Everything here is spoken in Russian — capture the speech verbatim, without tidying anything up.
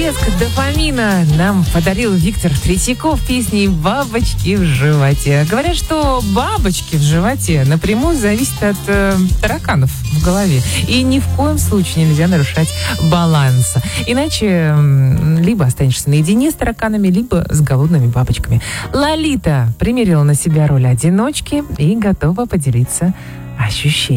всплеск дофамина нам подарил Виктор Третьяков песней «Бабочки в животе». Говорят, что бабочки в животе напрямую зависят от э, тараканов в голове. И ни в коем случае нельзя нарушать баланса. Иначе э, либо останешься наедине с тараканами, либо с голодными бабочками. Лолита примерила на себя роль одиночки и готова поделиться ощущениями.